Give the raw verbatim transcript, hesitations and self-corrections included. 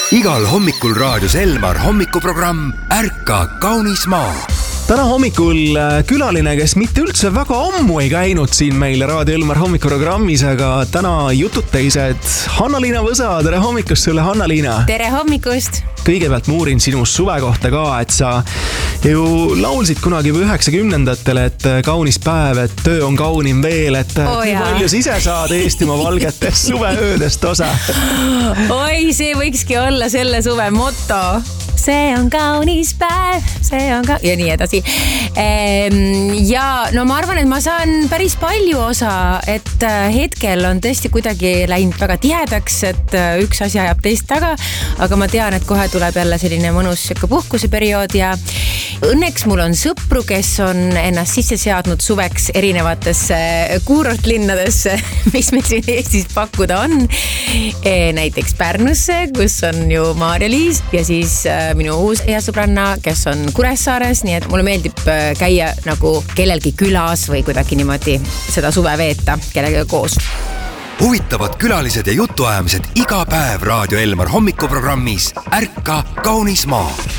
igal hommikul raadios Elmar hommikuprogramm Ärka kaunis maa. Täna hommikul külaline, kes mitte üldse väga ammu ei käinud siin meil Raadio Elmar hommikuprogrammis, aga täna jutud teised. Hanna-Liina Võsa, tere hommikust sulle, Hanna-Liina. Tere hommikust. Kõigepealt muurin sinust suve kohta ka, et sa ju laulsid kunagi üheksakümnendatel, et kaunis päev, et töö on kaunim veel, et oh, nii palju sa ise saad Eestimaa valgetest suveöödest osa. Oi, see võikski olla selle suve moto. See on kaunis päev, see on ka... ja nii edasi. Ja no ma arvan, et ma saan päris palju osa, et hetkel on tõesti kuidagi läinud väga tihedaks, et üks asi ajab teist taga, aga ma tean, et kohe tuleb jälle selline mõnus puhkuseperiood ja õnneks mul on sõpru, kes on ennast sisse seadnud suveks erinevatesse kuurortlinnadesse, mis meil siin Eestis pakkuda on. Näiteks Pärnusse, kus on ju Maarja-Liis ja siis minu uus hea sõbranna, kes on Kuressaares, nii et mulle meeldib käia nagu kellelgi külas või kuidagi niimoodi seda suve veeta kellega koos. Huvitavad külalised ja jutuajamised iga päev Raadio Elmar hommikuprogrammis Ärka kaunis maa.